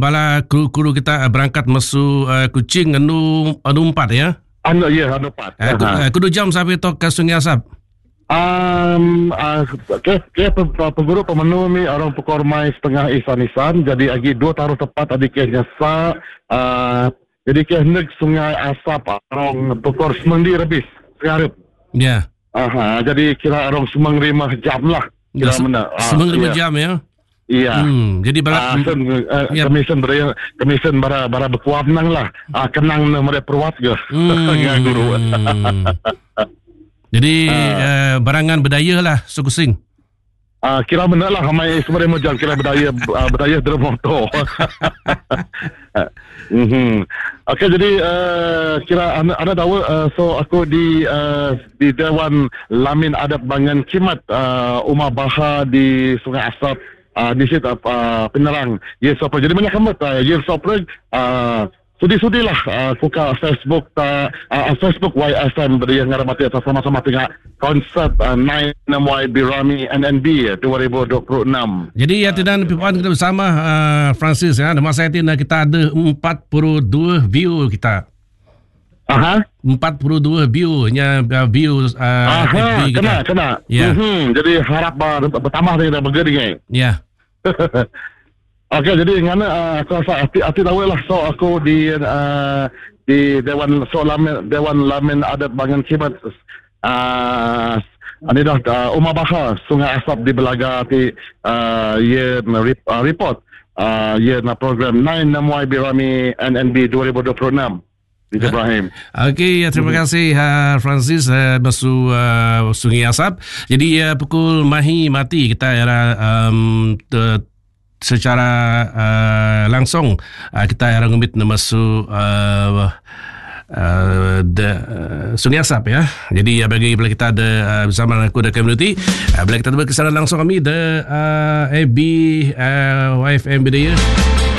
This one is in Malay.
bala kru kita berangkat masuk Kuching anu 4 ya. Anu 4. Kudu jam sampai tok ke Sungai Asap. Peguru pemenuh ni orang pukul mai setengah isan. Jadi lagi 2 taruh tepat adik kehnya jadi kehnya Sungai Asap orang pukul 9 lebih sekarang. Ya. Jadi kira orang 9 jam lah. Kira mana? 9 jam ya. Iya. Jadi balak komisen bara berkuat nang lah. Kenang mereka perwat ke. Guru. Jadi barangan berdaya lah Sukusing. Kira benar lah hamai sebenarnya macam kira berdaya dalam motor. Okey, jadi kira anda tahu so aku di Dewan Lamin Adat Bangan Kimat Umar Baha di Sungai Asap di situ Penang. Yes, apa jadi banyak kamu yes, apa sudi lah buka Facebook Facebook YSM beri yang ngarap atas sama-sama tengah konsert 9 YB Rami NNB 2026. Jadi ya tidak pipuan kita bersama Francis ya. Masa itu kita ada 42 view kita. 42 view-nya view FB kita. Kena. Ya. Jadi harap bertambah dengan begini. Ya. Okey, jadi ngana aku rasa hati tahu lah so aku di Dewan Lamin Adat Bangan Kimat ini dah Umar Baha Sungai Asap di Belaga ti report na program 9 YB Rami NNB 2026 di Ibrahim. Okey, terima kasih Francis masuk Sungai Asap. Jadi pukul mahi mati kita secara langsung kita ngumit masuk Sungai Asap ya. Jadi bagi bila kita ada bersama aku ada community, bila kita ada kesanan langsung kami the AB YFM Bidaya